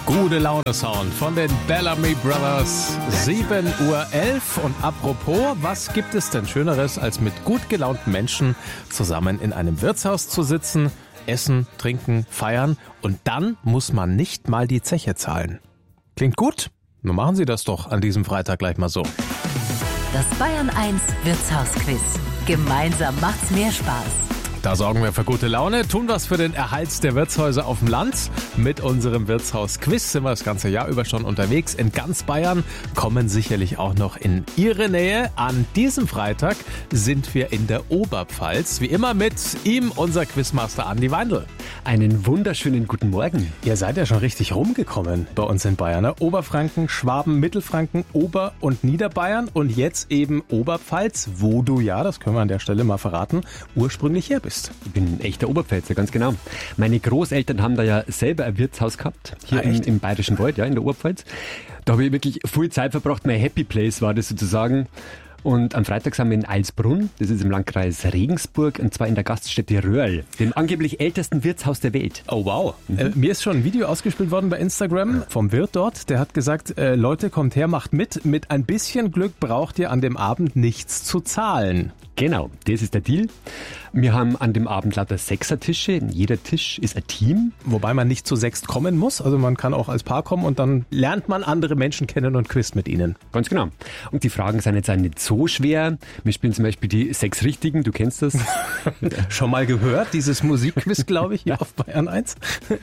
Gute Laune-Sound von den Bellamy Brothers. 7:11 Uhr. Und apropos, was gibt es denn Schöneres, als mit gut gelaunten Menschen zusammen in einem Wirtshaus zu sitzen, essen, trinken, feiern und dann muss man nicht mal die Zeche zahlen. Klingt gut? Nun machen Sie das doch an diesem Freitag gleich mal so. Das Bayern 1 Wirtshausquiz. Gemeinsam macht's mehr Spaß. Da sorgen wir für gute Laune, tun was für den Erhalt der Wirtshäuser auf dem Land. Mit unserem Wirtshaus-Quiz sind wir das ganze Jahr über schon unterwegs in ganz Bayern, kommen sicherlich auch noch in Ihre Nähe. An diesem Freitag sind wir in der Oberpfalz, wie immer mit ihm, unser Quizmaster Andi Weindl. Einen wunderschönen guten Morgen. Ihr seid ja schon richtig rumgekommen bei uns in Bayern. Ne? Oberfranken, Schwaben, Mittelfranken, Ober- und Niederbayern und jetzt eben Oberpfalz, wo du ja, das können wir an der Stelle mal verraten, ursprünglich her bist. Ich bin ein echter Oberpfälzer, ganz genau. Meine Großeltern haben da ja selber ein Wirtshaus gehabt, hier im Bayerischen Wald, ja, in der Oberpfalz. Da habe ich wirklich viel Zeit verbracht, mein Happy Place war das sozusagen. Und am Freitag sind wir in Eilsbrunn, das ist im Landkreis Regensburg, und zwar in der Gaststätte Röhrl, dem angeblich ältesten Wirtshaus der Welt. Oh wow. Mir ist schon ein Video ausgespielt worden bei Instagram vom Wirt dort, der hat gesagt, Leute, kommt her, macht mit ein bisschen Glück braucht ihr an dem Abend nichts zu zahlen. Genau, das ist der Deal. Wir haben an dem Abend lauter Sechsertische. Jeder Tisch ist ein Team. Wobei man nicht zu sechst kommen muss. Also man kann auch als Paar kommen und dann lernt man andere Menschen kennen und quizt mit ihnen. Ganz genau. Und die Fragen sind jetzt auch nicht so schwer. Wir spielen zum Beispiel die 6 Richtigen, du kennst das. Schon mal gehört, dieses Musikquiz, glaube ich, hier auf Bayern 1.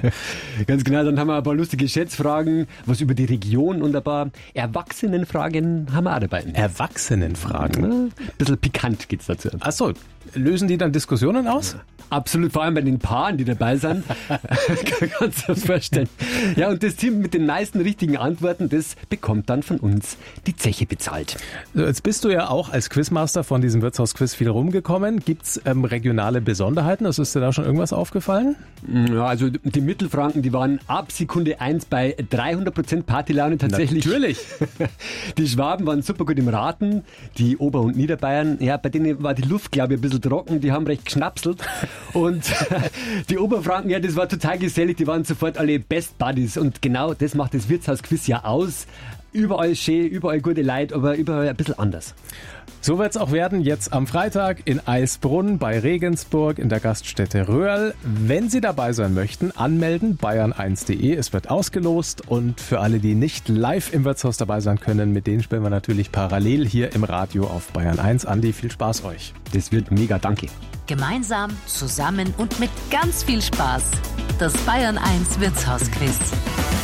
Ganz genau, dann haben wir ein paar lustige Schätzfragen, was über die Region und ein paar Erwachsenenfragen haben wir auch dabei. Erwachsenenfragen? Ein bisschen pikant geht's dazu. Ach so, lösen die dann Diskussionen aus? Absolut, vor allem bei den Paaren, die dabei sind. Kannst du dir das vorstellen. Ja, und das Team mit den meisten richtigen Antworten, das bekommt dann von uns die Zeche bezahlt. So, jetzt bist du ja auch als Quizmaster von diesem Wirtshausquiz viel rumgekommen. Gibt's regionale Besonderheiten? Also ist dir da schon irgendwas aufgefallen? Ja, also die Mittelfranken, die waren ab Sekunde 1 bei 300% Partylaune tatsächlich. Natürlich. Die Schwaben waren super gut im Raten. Die Ober- und Niederbayern, ja, bei denen war die Luft, glaube ich, ein bisschen trocken. Die haben recht geschnapselt. Und die Oberfranken, ja, das war total gesellig. Die waren sofort alle Best Buddies. Und genau das macht das Wirtshausquiz ja aus. Überall schön, überall gute Leute, aber überall ein bisschen anders. So wird's auch werden jetzt am Freitag in Eilsbrunn bei Regensburg in der Gaststätte Röhrl. Wenn Sie dabei sein möchten, anmelden, bayern1.de. Es wird ausgelost und für alle, die nicht live im Wirtshaus dabei sein können, mit denen spielen wir natürlich parallel hier im Radio auf Bayern 1. Andi, viel Spaß euch. Das wird mega, danke. Gemeinsam, zusammen und mit ganz viel Spaß. Das Bayern 1 Wirtshausquiz.